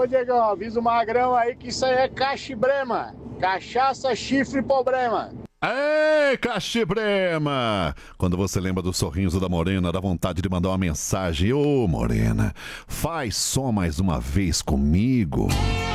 Ô, Diegão, avisa o Magrão aí que isso aí é cachibrema. Cachaça, chifre e problema. Ei, Cachibrema! Quando você lembra do sorriso da Morena, dá vontade de mandar uma mensagem. Ô, Morena, faz só mais uma vez comigo.